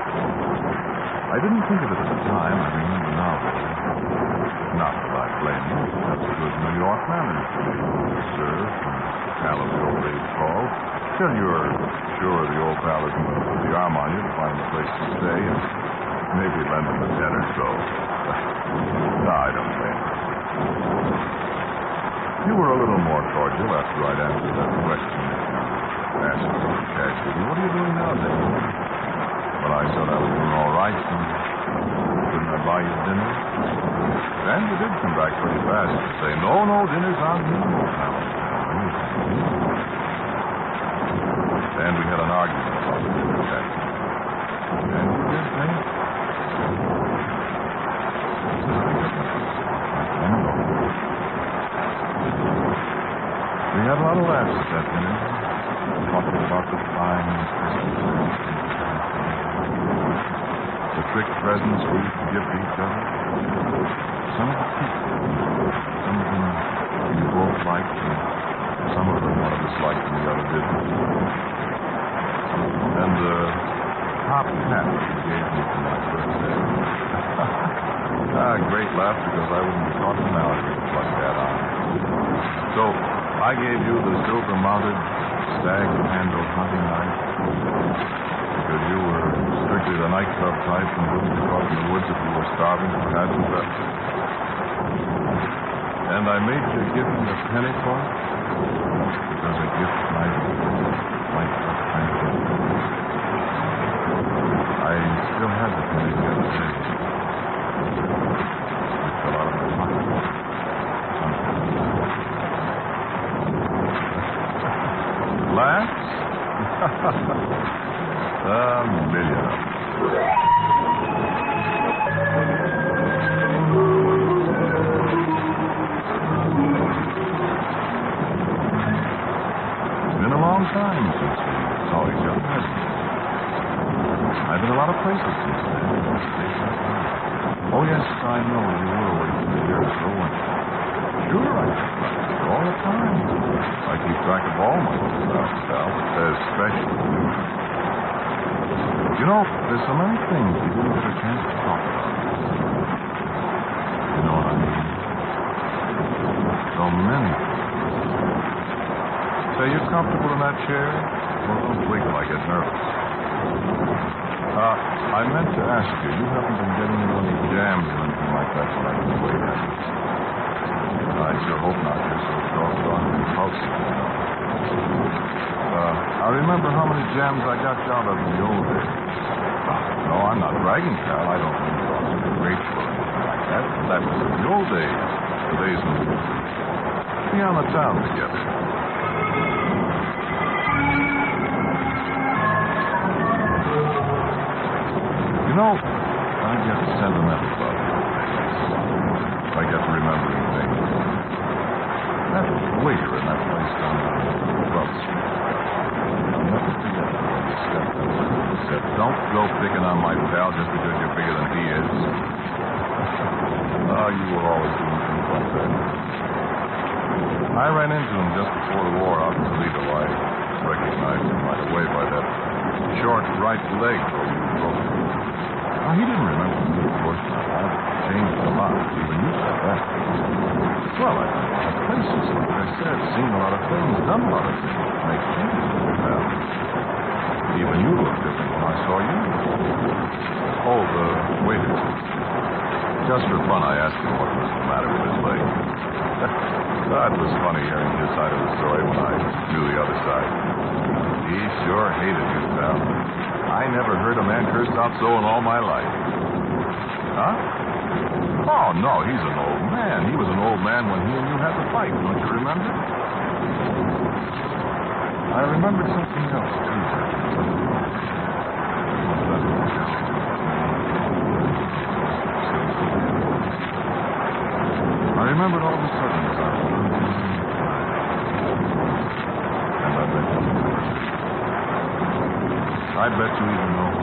I didn't think of it at the time. I remember now. Not that I blame you. That's good New York manners to be sir, from pal of the old age called. Till you're sure the old pal isn't going to put the arm on you to find a place to stay and maybe lend him a $10 or so. No, I don't blame you. You were a little more cordial after I'd answered that question you asked me casually. What are you doing now, Dave? Well, I thought I was doing all right, and couldn't I buy you dinner? And you did come back pretty fast to say, no, dinner's on me, old pal. And we had an argument about the dinner check. And you did think? We had a lot of laughs at that dinner, talking about the fine the trick presents we used to give to each other. Some of the people, some of them we both liked, and some of them one of us liked and the other didn't. And the top hat you gave me for my birthday. Great laugh, because I wouldn't be talking now if you plugged that on. So I gave you the silver-mounted stag-handled hunting knife because you were strictly the nightclub type and wouldn't be caught in the woods if you were starving for hadn't left. And I made you give me a penny for it because a gift might friendship. I still had the penny the other day. It fell out of my pocket. Laughs? A million of them. Been a long time since we saw each other, hasn't it? I've been a lot of places since then. Oh, yes, I know. You were away for a year or so. Sure, I keep track of it all the time. I keep track of all my little pals, especially you. You know, there's so many things you didn't get a chance to talk about. You know what I mean? So many things. Say, you comfortable in that chair? Well, don't wiggle. I get nervous. I meant to ask you, you haven't been getting any jams or anything like that when I've been away, have you? I sure hope not. You're so doggone impulsive, you know. I remember how many jams I got you out of in the old days. No, I'm not bragging, pal. I don't mean you ought to be grateful or anything like that. That was in the old days. The days when we used to be on the town together. You know, I get sentimental about it. I get to remembering things. That waiter in that place down on 12th Street. I'll never forget it when he stepped up and said, "Don't go picking on my pal just because you're bigger than he is." You were always doing things like that. I ran into him just before the war out in Toledo. I recognized him right away by that short right leg where you broke it. He didn't remember me, of course. I've changed a lot. Even you said that. Well, I've been a lot of places, like I said, seen a lot of things, done a lot of things. Make changes, pal. Even you look different when I saw you. Oh, the waiter. Just for fun, I asked him what was the matter with his leg. It was funny hearing his side of the story when I knew the other side. He sure hated you, pal. I never heard a man cursed out so in all my life. Huh? Oh, no, he's an old man. He was an old man when he and you had the fight, don't you remember? I remembered something else, too. I remembered all of a sudden as I was and I bet you even know